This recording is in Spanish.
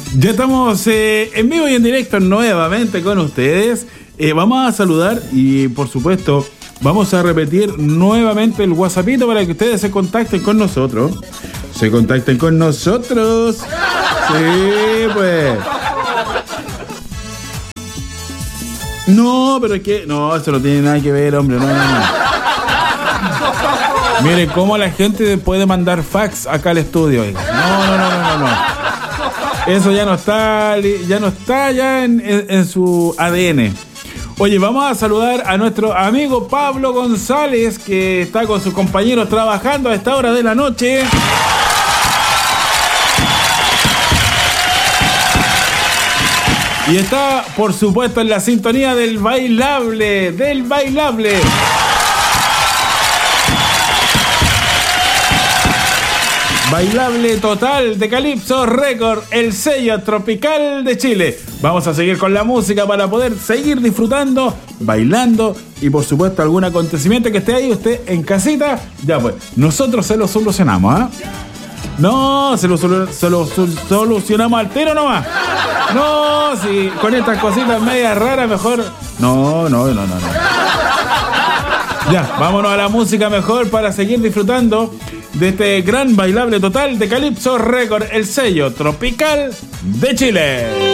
Ya estamos en vivo y en directo nuevamente con ustedes. Vamos a saludar y por supuesto vamos a repetir nuevamente el WhatsAppito para que ustedes se contacten con nosotros. Se contacten con nosotros. Sí, pues. No, pero es que... No, eso no tiene nada que ver, hombre. No. Mire, cómo la gente puede mandar fax acá al estudio. No. Eso ya no está en su ADN. Oye, vamos a saludar a nuestro amigo Pablo González, que está con sus compañeros trabajando a esta hora de la noche. Y está, por supuesto, en la sintonía del bailable. Bailable total de Calypso Record, el sello tropical de Chile. Vamos a seguir con la música para poder seguir disfrutando, bailando y por supuesto algún acontecimiento que esté ahí usted en casita. Ya pues, nosotros se lo solucionamos, ¿ah? No, se lo solucionamos al tiro nomás. No, si con estas cositas medias raras mejor. No. Ya, vámonos a la música mejor para seguir disfrutando de este gran bailable total de Calypso Record, el sello tropical de Chile.